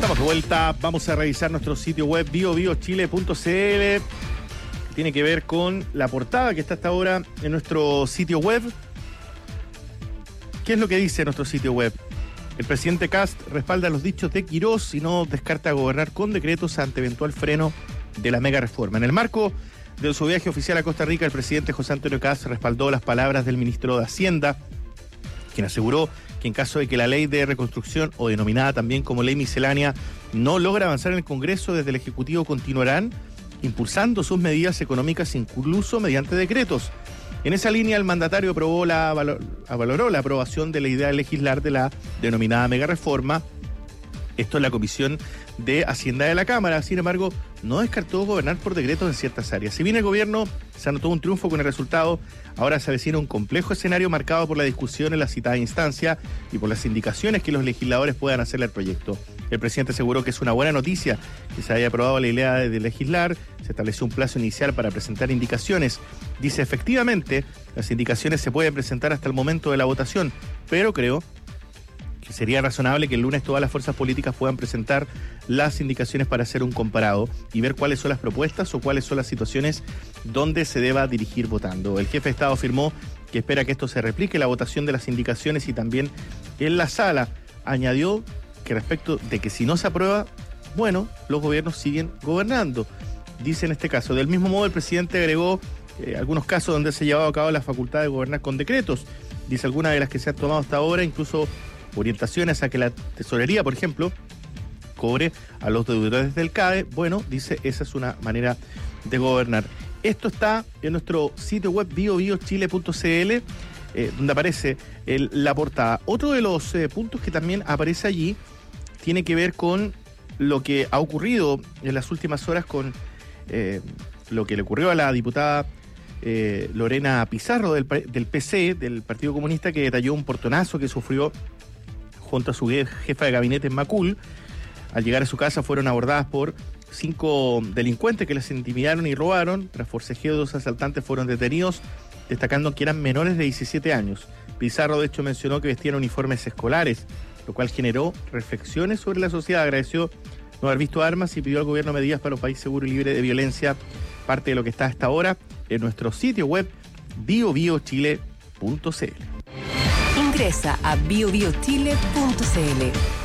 Estamos de vuelta, vamos a revisar nuestro sitio web biobiochile.cl. Tiene que ver con la portada que está hasta ahora en nuestro sitio web. ¿Qué es lo que dice nuestro sitio web? El presidente Kast respalda los dichos de Quirós y no descarta gobernar con decretos ante eventual freno de la mega reforma. En el marco de su viaje oficial a Costa Rica, el presidente José Antonio Kast respaldó las palabras del ministro de Hacienda, quien aseguró que en caso de que la ley de reconstrucción, o denominada también como ley miscelánea, no logra avanzar en el Congreso, desde el Ejecutivo continuarán impulsando sus medidas económicas, incluso mediante decretos. En esa línea, el mandatario valoró la aprobación de la idea de legislar de la denominada mega reforma, esto en la Comisión de Hacienda de la Cámara. Sin embargo, no descartó gobernar por decretos en ciertas áreas. Si bien el gobierno se anotó un triunfo con el resultado, ahora se avecina un complejo escenario marcado por la discusión en la citada instancia y por las indicaciones que los legisladores puedan hacerle al proyecto. El presidente aseguró que es una buena noticia que se haya aprobado la idea de legislar. Se estableció un plazo inicial para presentar indicaciones. Dice, efectivamente, las indicaciones se pueden presentar hasta el momento de la votación, pero creo que sería razonable que el lunes todas las fuerzas políticas puedan presentar las indicaciones para hacer un comparado y ver cuáles son las propuestas o cuáles son las situaciones donde se deba dirigir votando. El jefe de Estado afirmó que espera que esto se replique la votación de las indicaciones y también en la sala. Añadió que respecto de que si no se aprueba, bueno, los gobiernos siguen gobernando. Dice en este caso. Del mismo modo, el presidente agregó algunos casos donde se ha llevado a cabo la facultad de gobernar con decretos. Dice algunas de las que se han tomado hasta ahora, incluso orientaciones a que la tesorería, por ejemplo, cobre a los deudores del CAE. Bueno, dice, esa es una manera de gobernar. Esto está en nuestro sitio web biobiochile.cl, donde aparece la portada. Otro de los puntos que también aparece allí tiene que ver con lo que ha ocurrido en las últimas horas con lo que le ocurrió a la diputada Lorena Pizarro del PC, del Partido Comunista, que detalló un portonazo que sufrió junto a su jefa de gabinete en Macul. Al llegar a su casa fueron abordadas por 5 delincuentes que les intimidaron y robaron. Tras forcejeo, 2 asaltantes fueron detenidos, destacando que eran menores de 17 años. Pizarro, de hecho, mencionó que vestían uniformes escolares, lo cual generó reflexiones sobre la sociedad. Agradeció no haber visto armas y pidió al gobierno medidas para un país seguro y libre de violencia. Parte de lo que está hasta ahora en nuestro sitio web biobiochile.cl. Ingresa a biobiochile.cl.